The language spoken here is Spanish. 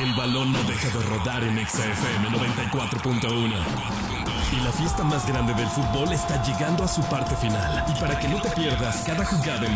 El balón no deja de rodar en Exa FM 94.1. Y la fiesta más grande del fútbol está llegando a su parte final. Y para que no te pierdas cada jugada en